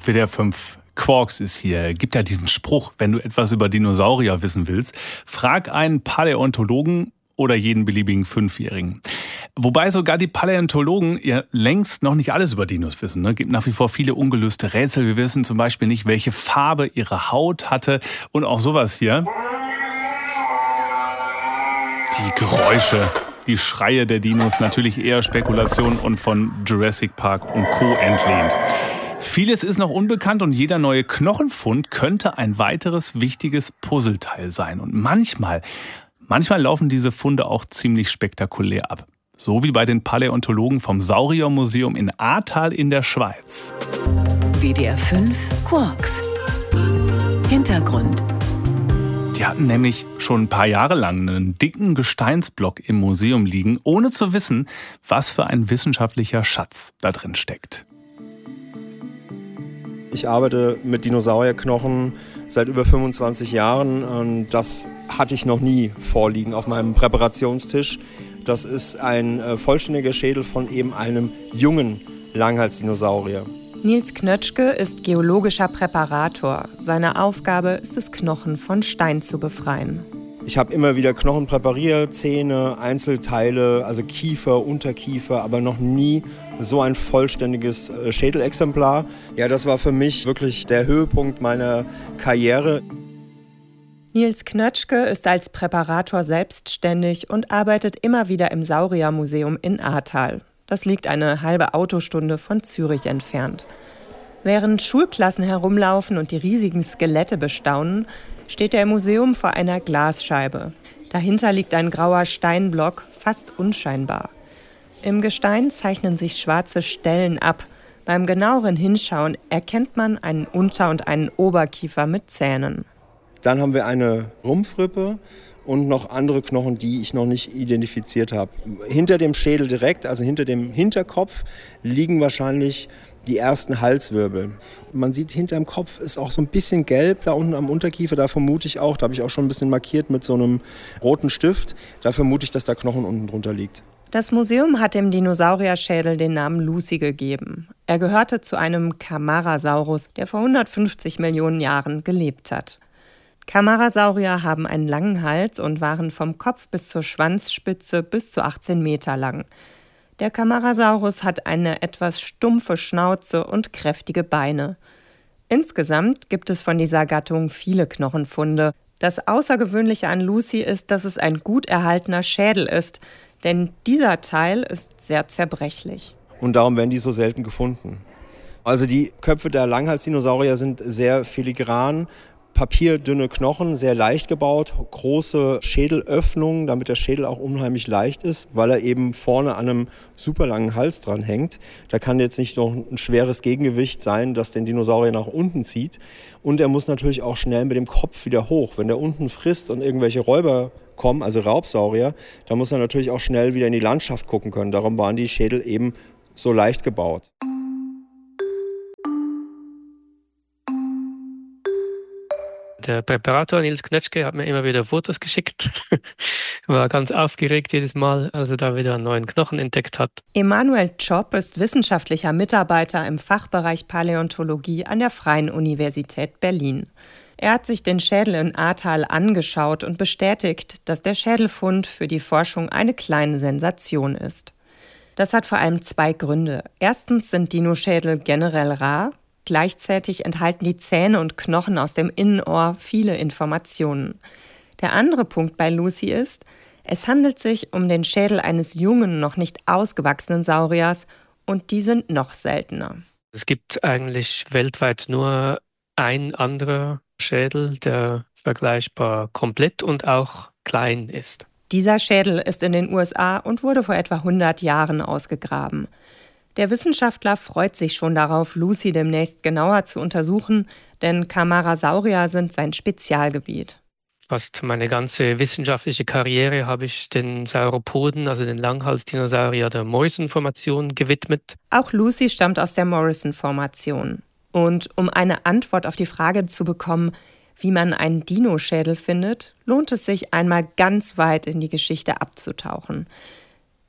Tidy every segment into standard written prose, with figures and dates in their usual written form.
SWR 5 Quarks ist hier. Gibt ja diesen Spruch, wenn du etwas über Dinosaurier wissen willst, frag einen Paläontologen oder jeden beliebigen Fünfjährigen. Wobei sogar die Paläontologen ja längst noch nicht alles über Dinos wissen. Es gibt nach wie vor viele ungelöste Rätsel. Wir wissen zum Beispiel nicht, welche Farbe ihre Haut hatte. Und auch sowas hier. Die Geräusche, die Schreie der Dinos, natürlich eher Spekulation und von Jurassic Park und Co. entlehnt. Vieles ist noch unbekannt und jeder neue Knochenfund könnte ein weiteres wichtiges Puzzleteil sein. Und manchmal laufen diese Funde auch ziemlich spektakulär ab. So wie bei den Paläontologen vom Sauriermuseum in Ahrtal in der Schweiz. WDR 5 Quarks. Hintergrund. Die hatten nämlich schon ein paar Jahre lang einen dicken Gesteinsblock im Museum liegen, ohne zu wissen, was für ein wissenschaftlicher Schatz da drin steckt. Ich arbeite mit Dinosaurierknochen seit über 25 Jahren und das hatte ich noch nie vorliegen auf meinem Präparationstisch. Das ist ein vollständiger Schädel von eben einem jungen Langhalsdinosaurier. Nils Knötschke ist geologischer Präparator. Seine Aufgabe ist es, Knochen von Stein zu befreien. Ich habe immer wieder Knochen präpariert, Zähne, Einzelteile, also Kiefer, Unterkiefer, aber noch nie so ein vollständiges Schädelexemplar. Ja, das war für mich wirklich der Höhepunkt meiner Karriere. Nils Knötschke ist als Präparator selbstständig und arbeitet immer wieder im Sauriermuseum in Ahrtal. Das liegt eine halbe Autostunde von Zürich entfernt. Während Schulklassen herumlaufen und die riesigen Skelette bestaunen, steht er im Museum vor einer Glasscheibe. Dahinter liegt ein grauer Steinblock, fast unscheinbar. Im Gestein zeichnen sich schwarze Stellen ab. Beim genaueren Hinschauen erkennt man einen Unter- und einen Oberkiefer mit Zähnen. Dann haben wir eine Rumpfrippe und noch andere Knochen, die ich noch nicht identifiziert habe. Hinter dem Schädel direkt, also hinter dem Hinterkopf, liegen wahrscheinlich die ersten Halswirbel. Man sieht, hinter dem Kopf ist auch so ein bisschen gelb, da unten am Unterkiefer, da vermute ich auch, da habe ich auch schon ein bisschen markiert mit so einem roten Stift, da vermute ich, dass da Knochen unten drunter liegt. Das Museum hat dem Dinosaurierschädel den Namen Lucy gegeben. Er gehörte zu einem Camarasaurus, der vor 150 Millionen Jahren gelebt hat. Camarasaurier haben einen langen Hals und waren vom Kopf bis zur Schwanzspitze bis zu 18 Meter lang. Der Camarasaurus hat eine etwas stumpfe Schnauze und kräftige Beine. Insgesamt gibt es von dieser Gattung viele Knochenfunde. Das Außergewöhnliche an Lucy ist, dass es ein gut erhaltener Schädel ist, denn dieser Teil ist sehr zerbrechlich. Und darum werden die so selten gefunden. Also die Köpfe der Langhalsdinosaurier sind sehr filigran, papierdünne Knochen, sehr leicht gebaut, große Schädelöffnungen, damit der Schädel auch unheimlich leicht ist, weil er eben vorne an einem super langen Hals dran hängt. Da kann jetzt nicht noch ein schweres Gegengewicht sein, das den Dinosaurier nach unten zieht. Und er muss natürlich auch schnell mit dem Kopf wieder hoch. Wenn der unten frisst und irgendwelche Räuber kommen, also Raubsaurier, dann muss er natürlich auch schnell wieder in die Landschaft gucken können. Darum waren die Schädel eben so leicht gebaut. Der Präparator Nils Knötschke hat mir immer wieder Fotos geschickt. War ganz aufgeregt jedes Mal, als er da wieder einen neuen Knochen entdeckt hat. Emanuel Tschopp ist wissenschaftlicher Mitarbeiter im Fachbereich Paläontologie an der Freien Universität Berlin. Er hat sich den Schädel in Ahrtal angeschaut und bestätigt, dass der Schädelfund für die Forschung eine kleine Sensation ist. Das hat vor allem zwei Gründe. Erstens sind Dinoschädel generell rar. Gleichzeitig enthalten die Zähne und Knochen aus dem Innenohr viele Informationen. Der andere Punkt bei Lucy ist, es handelt sich um den Schädel eines jungen, noch nicht ausgewachsenen Sauriers und die sind noch seltener. Es gibt eigentlich weltweit nur ein anderer Schädel, der vergleichbar komplett und auch klein ist. Dieser Schädel ist in den USA und wurde vor etwa 100 Jahren ausgegraben. Der Wissenschaftler freut sich schon darauf, Lucy demnächst genauer zu untersuchen, denn Camarasaurier sind sein Spezialgebiet. Fast meine ganze wissenschaftliche Karriere habe ich den Sauropoden, also den Langhalsdinosaurier der Morrison-Formation, gewidmet. Auch Lucy stammt aus der Morrison-Formation. Und um eine Antwort auf die Frage zu bekommen, wie man einen Dinoschädel findet, lohnt es sich, einmal ganz weit in die Geschichte abzutauchen.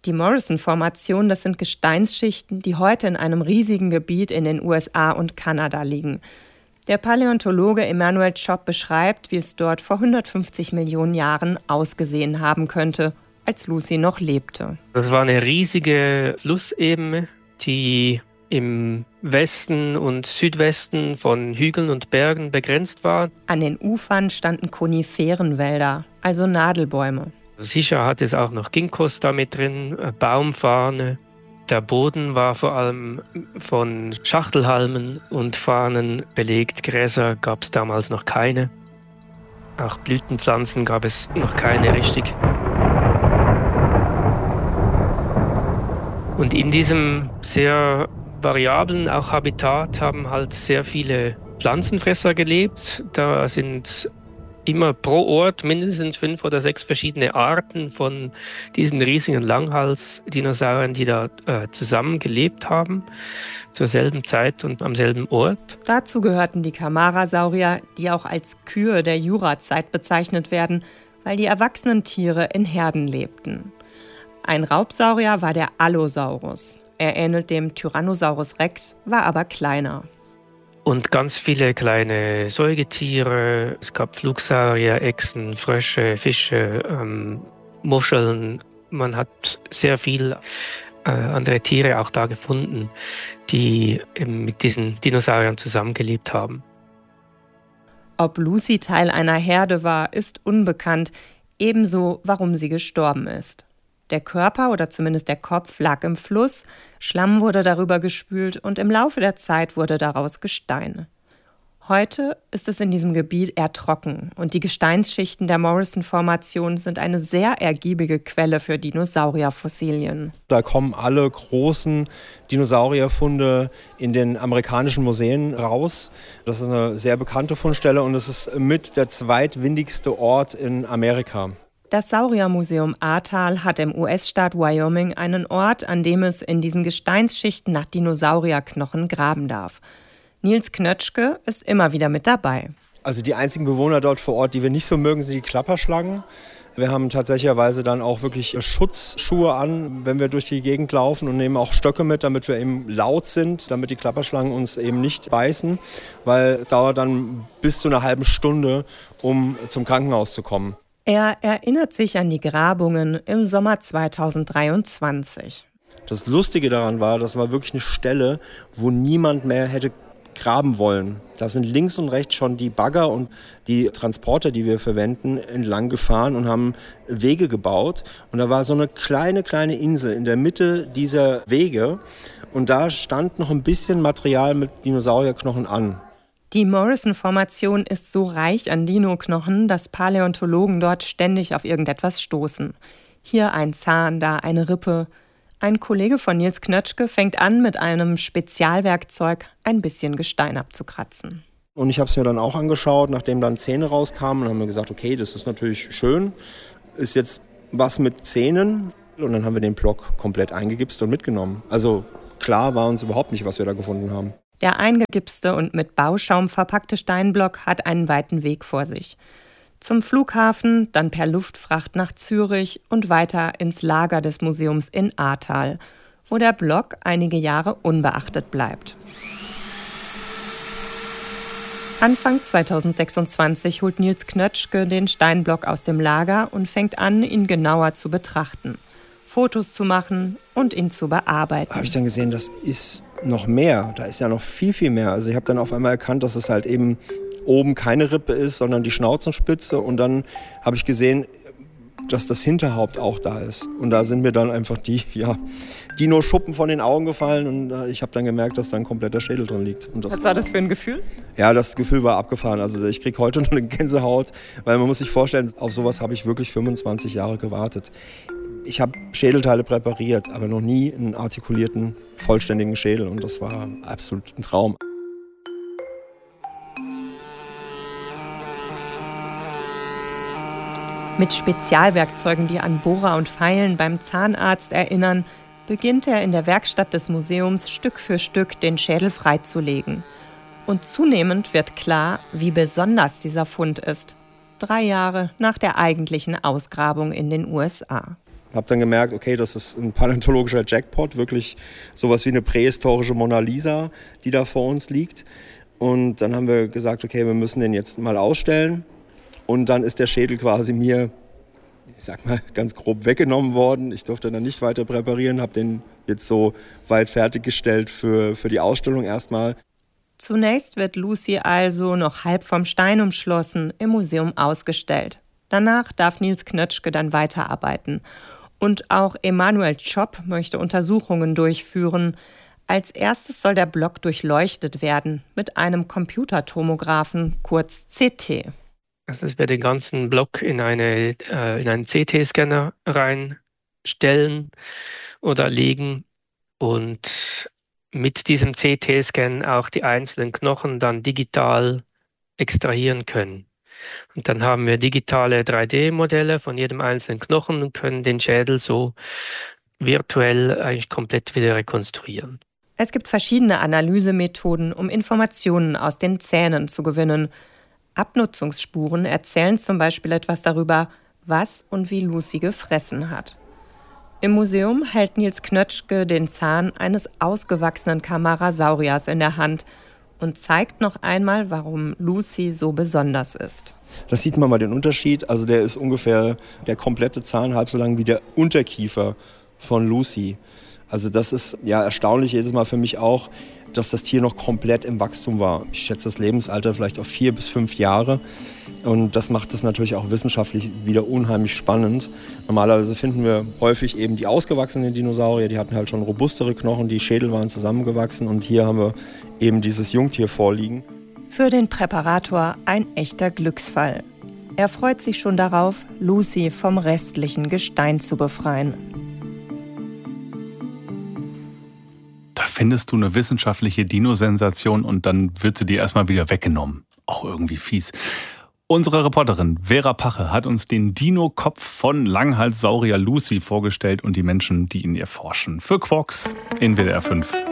Die Morrison-Formation, das sind Gesteinsschichten, die heute in einem riesigen Gebiet in den USA und Kanada liegen. Der Paläontologe Emanuel Tschopp beschreibt, wie es dort vor 150 Millionen Jahren ausgesehen haben könnte, als Lucy noch lebte. Das war eine riesige Flussebene, die im Westen und Südwesten von Hügeln und Bergen begrenzt war. An den Ufern standen Koniferenwälder, also Nadelbäume. Sicher hat es auch noch Ginkgos da mit drin, Baumfarne. Der Boden war vor allem von Schachtelhalmen und Farnen belegt. Gräser gab es damals noch keine. Auch Blütenpflanzen gab es noch keine richtig. Und in diesem sehr variablen auch Habitat haben halt sehr viele Pflanzenfresser gelebt. Da sind immer pro Ort mindestens 5 oder 6 verschiedene Arten von diesen riesigen Langhals-Dinosauriern, die da zusammen gelebt haben, zur selben Zeit und am selben Ort. Dazu gehörten die Camarasaurier, die auch als Kühe der Jurazeit bezeichnet werden, weil die erwachsenen Tiere in Herden lebten. Ein Raubsaurier war der Allosaurus. Er ähnelt dem Tyrannosaurus Rex, war aber kleiner. Und ganz viele kleine Säugetiere. Es gab Flugsaurier, Echsen, Frösche, Fische, Muscheln. Man hat sehr viel andere Tiere auch da gefunden, die eben mit diesen Dinosauriern zusammengelebt haben. Ob Lucy Teil einer Herde war, ist unbekannt. Ebenso, warum sie gestorben ist. Der Körper oder zumindest der Kopf lag im Fluss, Schlamm wurde darüber gespült und im Laufe der Zeit wurde daraus Gestein. Heute ist es in diesem Gebiet eher trocken und die Gesteinsschichten der Morrison-Formation sind eine sehr ergiebige Quelle für Dinosaurierfossilien. Da kommen alle großen Dinosaurierfunde in den amerikanischen Museen raus. Das ist eine sehr bekannte Fundstelle und es ist mit der zweitwindigste Ort in Amerika. Das Sauriermuseum Ahrtal hat im US-Staat Wyoming einen Ort, an dem es in diesen Gesteinsschichten nach Dinosaurierknochen graben darf. Nils Knötschke ist immer wieder mit dabei. Also die einzigen Bewohner dort vor Ort, die wir nicht so mögen, sind die Klapperschlangen. Wir haben tatsächlicherweise dann auch wirklich Schutzschuhe an, wenn wir durch die Gegend laufen und nehmen auch Stöcke mit, damit wir eben laut sind, damit die Klapperschlangen uns eben nicht beißen, weil es dauert dann bis zu einer halben Stunde, um zum Krankenhaus zu kommen. Er erinnert sich an die Grabungen im Sommer 2023. Das Lustige daran war, das war wirklich eine Stelle, wo niemand mehr hätte graben wollen. Da sind links und rechts schon die Bagger und die Transporter, die wir verwenden, entlang gefahren und haben Wege gebaut. Und da war so eine kleine Insel in der Mitte dieser Wege. Und da stand noch ein bisschen Material mit Dinosaurierknochen an. Die Morrison-Formation ist so reich an Dino-Knochen, dass Paläontologen dort ständig auf irgendetwas stoßen. Hier ein Zahn, da eine Rippe. Ein Kollege von Nils Knötschke fängt an, mit einem Spezialwerkzeug ein bisschen Gestein abzukratzen. Und ich habe es mir dann auch angeschaut, nachdem dann Zähne rauskamen und haben wir gesagt, okay, das ist natürlich schön, ist jetzt was mit Zähnen. Und dann haben wir den Block komplett eingegipst und mitgenommen. Also klar war uns überhaupt nicht, was wir da gefunden haben. Der eingegipste und mit Bauschaum verpackte Steinblock hat einen weiten Weg vor sich. Zum Flughafen, dann per Luftfracht nach Zürich und weiter ins Lager des Museums in Ahrtal, wo der Block einige Jahre unbeachtet bleibt. Anfang 2026 holt Nils Knötschke den Steinblock aus dem Lager und fängt an, ihn genauer zu betrachten, Fotos zu machen und ihn zu bearbeiten. Da habe ich dann gesehen, das ist noch mehr. Da ist ja noch viel mehr. Also ich habe dann auf einmal erkannt, dass es halt eben oben keine Rippe ist, sondern die Schnauzenspitze. Und dann habe ich gesehen, dass das Hinterhaupt auch da ist. Und da sind mir dann einfach die Dino-Schuppen von den Augen gefallen. Und ich habe dann gemerkt, dass da ein kompletter Schädel drin liegt. Und was war das für ein Gefühl? Ja, das Gefühl war abgefahren. Also ich kriege heute noch eine Gänsehaut, weil man muss sich vorstellen, auf sowas habe ich wirklich 25 Jahre gewartet. Ich habe Schädelteile präpariert, aber noch nie einen artikulierten, vollständigen Schädel. Und das war absolut ein Traum. Mit Spezialwerkzeugen, die an Bohrer und Feilen beim Zahnarzt erinnern, beginnt er in der Werkstatt des Museums Stück für Stück den Schädel freizulegen. Und zunehmend wird klar, wie besonders dieser Fund ist. 3 Jahre nach der eigentlichen Ausgrabung in den USA. Habe dann gemerkt, okay, das ist ein paläontologischer Jackpot, wirklich sowas wie eine prähistorische Mona Lisa, die da vor uns liegt. Und dann haben wir gesagt, okay, wir müssen den jetzt mal ausstellen. Und dann ist der Schädel quasi mir, ich sag mal, ganz grob weggenommen worden. Ich durfte dann nicht weiter präparieren, habe den jetzt so weit fertiggestellt für die Ausstellung erstmal. Zunächst wird Lucy also noch halb vom Stein umschlossen im Museum ausgestellt. Danach darf Nils Knötschke dann weiterarbeiten. Und auch Emanuel Tschopp möchte Untersuchungen durchführen. Als erstes soll der Block durchleuchtet werden mit einem Computertomographen, kurz CT. Also dass wir den ganzen Block in einen CT-Scanner reinstellen oder legen und mit diesem CT-Scan auch die einzelnen Knochen dann digital extrahieren können. Und dann haben wir digitale 3D-Modelle von jedem einzelnen Knochen und können den Schädel so virtuell eigentlich komplett wieder rekonstruieren. Es gibt verschiedene Analysemethoden, um Informationen aus den Zähnen zu gewinnen. Abnutzungsspuren erzählen zum Beispiel etwas darüber, was und wie Lucy gefressen hat. Im Museum hält Nils Knötschke den Zahn eines ausgewachsenen Camarasauriers in der Hand und zeigt noch einmal, warum Lucy so besonders ist. Das sieht man mal den Unterschied. Also der ist ungefähr der komplette Zahn halb so lang wie der Unterkiefer von Lucy. Also das ist ja erstaunlich jedes Mal für mich auch, dass das Tier noch komplett im Wachstum war. Ich schätze das Lebensalter vielleicht auf 4 bis 5 Jahre. Und das macht es natürlich auch wissenschaftlich wieder unheimlich spannend. Normalerweise finden wir häufig eben die ausgewachsenen Dinosaurier, die hatten halt schon robustere Knochen, die Schädel waren zusammengewachsen. Und hier haben wir eben dieses Jungtier vorliegen. Für den Präparator ein echter Glücksfall. Er freut sich schon darauf, Lucy vom restlichen Gestein zu befreien. Da findest du eine wissenschaftliche Dino-Sensation und dann wird sie dir erstmal wieder weggenommen. Auch irgendwie fies. Unsere Reporterin Vera Pache hat uns den Dino-Kopf von Langhalssaurier Lucy vorgestellt und die Menschen, die in ihr forschen. Für Quarks in WDR 5.